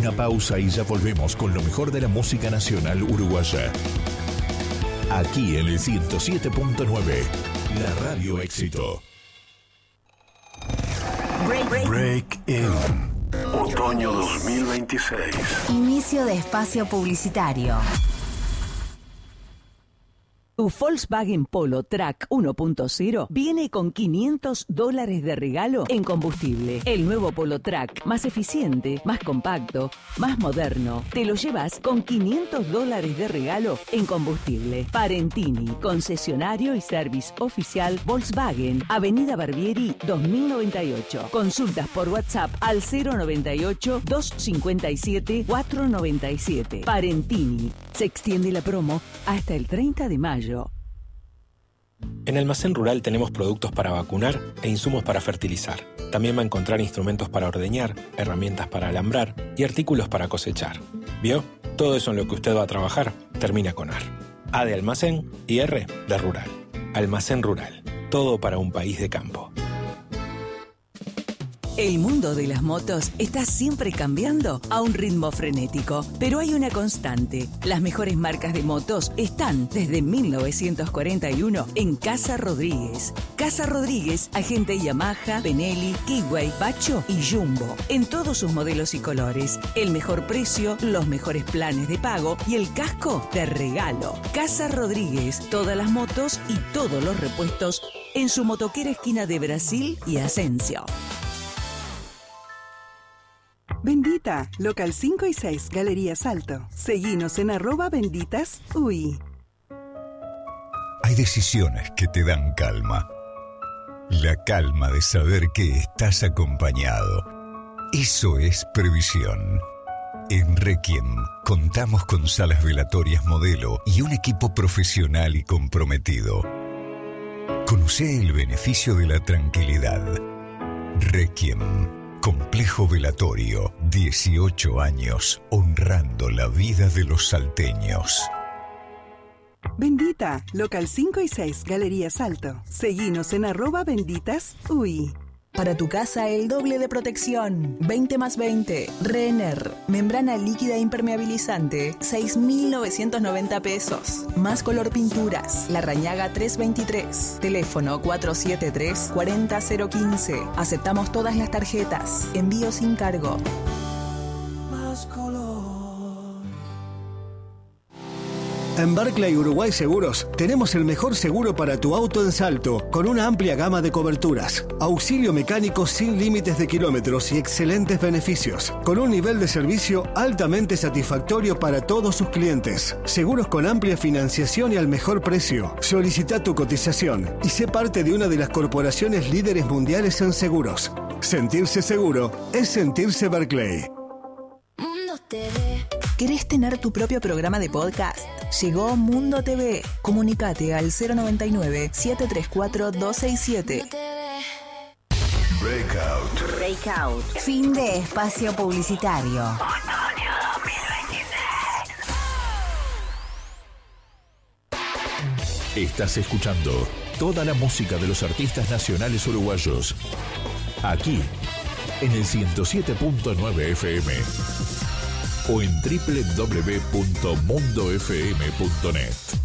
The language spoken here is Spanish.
Una pausa y ya volvemos con lo mejor de la música nacional uruguaya. Aquí en el 107.9, la Radio Éxito. Break In. Otoño 2026. Inicio de espacio publicitario. Tu Volkswagen Polo Track 1.0 viene con $500 de regalo en combustible. El nuevo Polo Track, más eficiente, más compacto, más moderno. Te lo llevas con $500 de regalo en combustible. Parentini, concesionario y service oficial Volkswagen, Avenida Barbieri 2098. Consultas por WhatsApp al 098-257-497. Parentini. Se extiende la promo hasta el 30 de mayo. En Almacén Rural tenemos productos para vacunar e insumos para fertilizar. También va a encontrar instrumentos para ordeñar, herramientas para alambrar y artículos para cosechar. ¿Vio? Todo eso en lo que usted va a trabajar termina con AR. A de almacén y R de rural. Almacén Rural. Todo para un país de campo. El mundo de las motos está siempre cambiando a un ritmo frenético, pero hay una constante. Las mejores marcas de motos están desde 1941 en Casa Rodríguez. Casa Rodríguez, agente Yamaha, Benelli, Kiway, Bacho y Jumbo. En todos sus modelos y colores. El mejor precio, los mejores planes de pago y el casco de regalo. Casa Rodríguez, todas las motos y todos los repuestos en su motoquera esquina de Brasil y Asensio. Bendita, local 5 y 6, Galería Salto. Seguinos en @benditasUI. Hay decisiones que te dan calma. La calma de saber que estás acompañado. Eso es previsión. En Requiem contamos con salas velatorias modelo y un equipo profesional y comprometido. Conocé el beneficio de la tranquilidad. Requiem. Complejo velatorio, 18 años, honrando la vida de los salteños. Bendita, local 5 y 6, Galería Salto. Seguinos en @benditasUI. Para tu casa, el doble de protección. 20+20. Renner. Membrana líquida impermeabilizante. 6.990 pesos. Más color pinturas. La Rañaga 323. Teléfono 473-40015. Aceptamos todas las tarjetas. Envío sin cargo. Más color. En Barclay Uruguay Seguros tenemos el mejor seguro para tu auto en Salto, con una amplia gama de coberturas, auxilio mecánico sin límites de kilómetros y excelentes beneficios, con un nivel de servicio altamente satisfactorio para todos sus clientes. Seguros con amplia financiación y al mejor precio. Solicita tu cotización y sé parte de una de las corporaciones líderes mundiales en seguros. Sentirse seguro es sentirse Barclay. Mundo TV. ¿Querés tener tu propio programa de podcast? Llegó Mundo TV. Comunicate al 099-734-267. Breakout. Fin de espacio publicitario. Otoño 2026. Estás escuchando toda la música de los artistas nacionales uruguayos. Aquí, en el 107.9 FM. O en www.mundofm.net.